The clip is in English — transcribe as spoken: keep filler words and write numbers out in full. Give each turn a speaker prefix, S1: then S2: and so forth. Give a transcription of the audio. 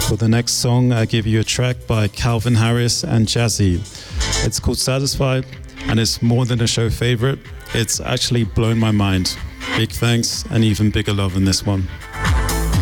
S1: For the next song, I give you a track by Calvin Harris and Jazzy. It's called Satisfied, and it's more than a show favorite. It's actually blown my mind. Big thanks and even bigger love in this one.